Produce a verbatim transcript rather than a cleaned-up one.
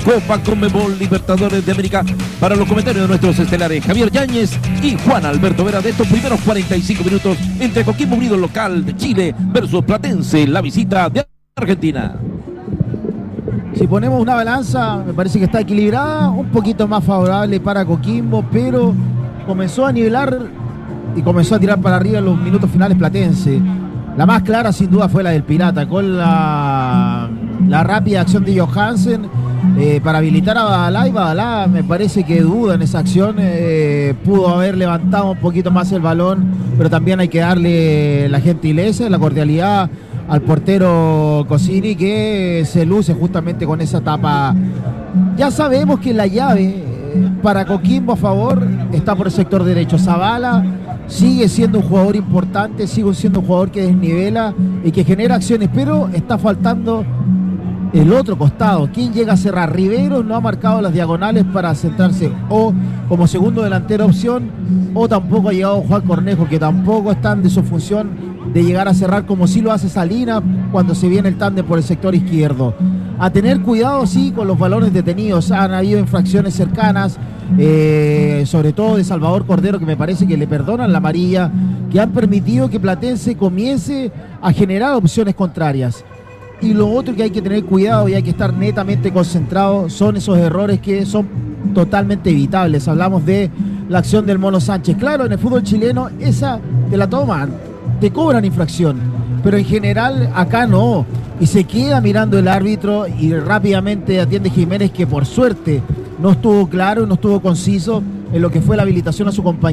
Copa Conmebol Libertadores de América. Para los comentarios de nuestros estelares Javier Yáñez y Juan Alberto Vera de estos primeros cuarenta y cinco minutos entre Coquimbo Unido, local de Chile, versus Platense, la visita de Argentina. Si ponemos una balanza, me parece que está equilibrada, un poquito más favorable para Coquimbo, pero comenzó a nivelar y comenzó a tirar para arriba en los minutos finales Platense. La más clara sin duda fue la del Pirata, con la, la rápida acción de Johansen eh, para habilitar a Badalá, y Badalá me parece que duda en esa acción, eh, pudo haber levantado un poquito más el balón, pero también hay que darle la gentileza, la cordialidad al portero Cosini, que se luce justamente con esa tapa. Ya sabemos que la llave eh, para Coquimbo a favor está por el sector derecho. Zavala sigue siendo un jugador importante, sigue siendo un jugador que desnivela y que genera acciones, pero está faltando el otro costado. ¿Quién llega a cerrar? Riveros no ha marcado las diagonales para centrarse o como segundo delantero opción, o tampoco ha llegado Juan Cornejo, que tampoco está de su función de llegar a cerrar como sí lo hace Salina cuando se viene el tándem por el sector izquierdo. A tener cuidado, sí, con los balones detenidos. Han habido infracciones cercanas, eh, sobre todo de Salvador Cordero, que me parece que le perdonan la amarilla, que han permitido que Platense comience a generar opciones contrarias. Y lo otro que hay que tener cuidado y hay que estar netamente concentrado son esos errores que son totalmente evitables. Hablamos de la acción del Mono Sánchez. Claro, en el fútbol chileno esa te la toman, te cobran infracción, pero en general acá no, y se queda mirando el árbitro y rápidamente atiende Jiménez, que por suerte no estuvo claro y no estuvo conciso en lo que fue la habilitación a su compañero.